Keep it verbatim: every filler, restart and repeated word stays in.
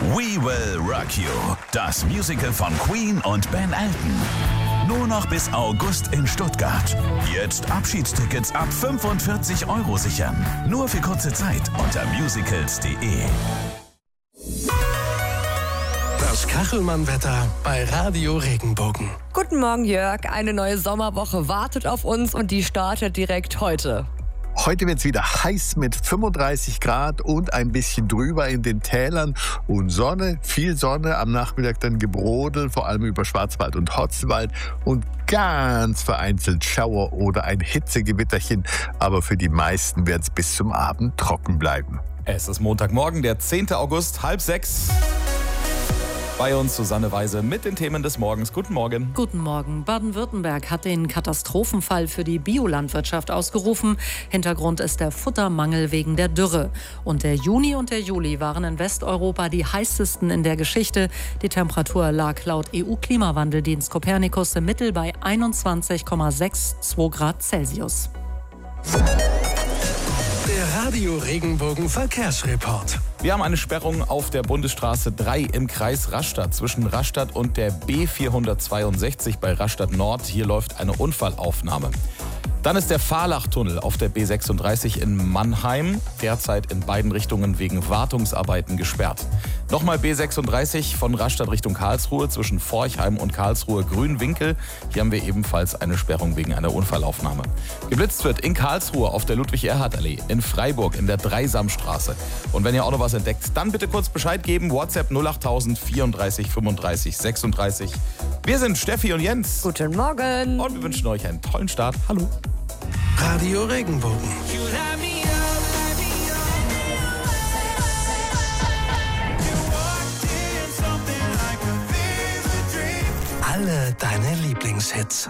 We Will Rock You, das Musical von Queen und Ben Elton. Nur noch bis August in Stuttgart. Jetzt Abschiedstickets ab fünfundvierzig Euro sichern. Nur für kurze Zeit unter musicals punkt de. Das Kachelmann-Wetter bei Radio Regenbogen. Guten Morgen, Jörg. Eine neue Sommerwoche wartet auf uns und die startet direkt heute. Heute wird es wieder heiß mit fünfunddreißig Grad und ein bisschen drüber in den Tälern und Sonne, viel Sonne, am Nachmittag dann Gebrodel, vor allem über Schwarzwald und Hotzenwald und ganz vereinzelt Schauer oder ein Hitzegewitterchen, aber für die meisten wird es bis zum Abend trocken bleiben. Es ist Montagmorgen, der zehnten August, halb sechs. Bei uns Susanne Weise mit den Themen des Morgens. Guten Morgen. Guten Morgen. Baden-Württemberg hat den Katastrophenfall für die Biolandwirtschaft ausgerufen. Hintergrund ist der Futtermangel wegen der Dürre. Und der Juni und der Juli waren in Westeuropa die heißesten in der Geschichte. Die Temperatur lag laut E U-Klimawandeldienst Copernicus im Mittel bei einundzwanzig Komma zweiundsechzig Grad Celsius. Der Radio Regenbogen Verkehrsreport. Wir haben eine Sperrung auf der Bundesstraße drei im Kreis Rastatt zwischen Rastatt und der B vierhundertzweiundsechzig bei Rastatt Nord. Hier läuft eine Unfallaufnahme. Dann ist der Fahrlachtunnel auf der B sechsunddreißig in Mannheim derzeit in beiden Richtungen wegen Wartungsarbeiten gesperrt. Nochmal B sechsunddreißig von Rastatt Richtung Karlsruhe zwischen Forchheim und Karlsruhe-Grünwinkel. Hier haben wir ebenfalls eine Sperrung wegen einer Unfallaufnahme. Geblitzt wird in Karlsruhe auf der Ludwig-Erhard-Allee, in Freiburg in der Dreisamstraße. Und wenn ihr auch noch was entdeckt, dann bitte kurz Bescheid geben. WhatsApp null acht tausend vierunddreißig fünfunddreißig sechsunddreißig. Wir sind Steffi und Jens. Guten Morgen. Und wir wünschen euch einen tollen Start. Hallo. Radio Regenbogen. Alle deine Lieblingshits.